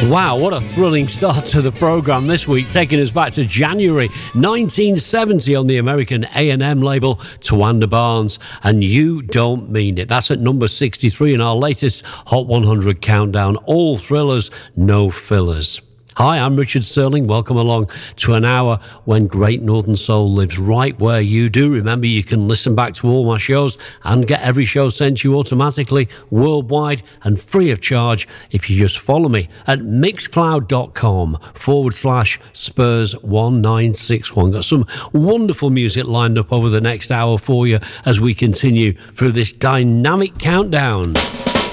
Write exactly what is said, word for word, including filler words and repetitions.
Wow, what a thrilling start to the programme this week, taking us back to January nineteen seventy on the American A and M label, Towanda Barnes, and You Don't Mean It. That's at number sixty-three in our latest Hot one hundred countdown, all thrillers, no fillers. Hi, I'm Richard Sterling. Welcome along to an hour when Great Northern Soul lives right where you do. Remember, you can listen back to all my shows and get every show sent to you automatically, worldwide and free of charge if you just follow me at mixcloud.com forward slash Spurs one nine six one. Got some wonderful music lined up over the next hour for you as we continue through this dynamic countdown.